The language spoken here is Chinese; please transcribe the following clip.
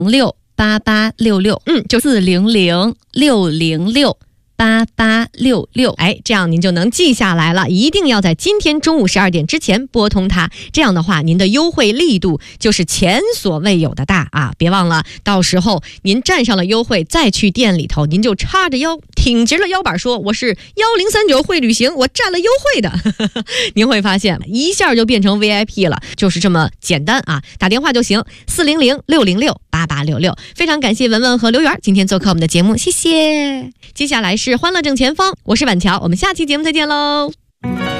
68866， 就 400-606-8866。 哎，这样您就能记下来了，一定要在今天中午12点之前拨通它。这样的话，您的优惠力度就是前所未有的大啊！别忘了，到时候您占上了优惠，再去店里头，您就叉着腰，挺直了腰板说：“我是1039会旅行，我占了优惠的。”您会发现，一下就变成 VIP 了，就是这么简单啊！打电话就行，400-606-8866。非常感谢文文和刘媛今天做客我们的节目，谢谢。接下来是欢乐正前方，我是婉乔，我们下期节目再见喽。